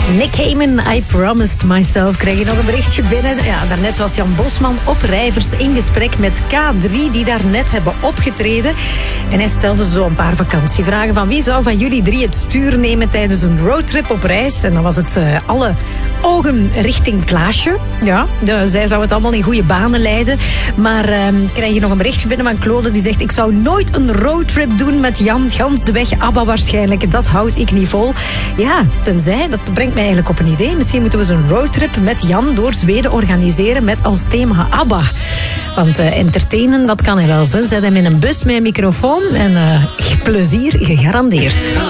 Nick Heyman, I Promised Myself. Krijg je nog een berichtje binnen? Ja, daarnet was Jan Bosman op Rijvers in gesprek met K3, die daarnet hebben opgetreden. En hij stelde zo een paar vakantievragen van wie zou van jullie 3 het stuur nemen tijdens een roadtrip op reis. En dan was het alle ogen richting Klaasje. Ja, zij zou het allemaal in goede banen leiden. Maar krijg je nog een berichtje binnen van Claude die zegt: ik zou nooit een roadtrip doen met Jan, gans de weg ABBA waarschijnlijk. Dat houd ik niet vol. Ja, tenzij, dat brengt mij eigenlijk op een idee. Misschien moeten we zo'n roadtrip met Jan door Zweden organiseren met als thema ABBA. Want entertainen, dat kan hij wel. Zet hem in een bus met een microfoon en plezier gegarandeerd.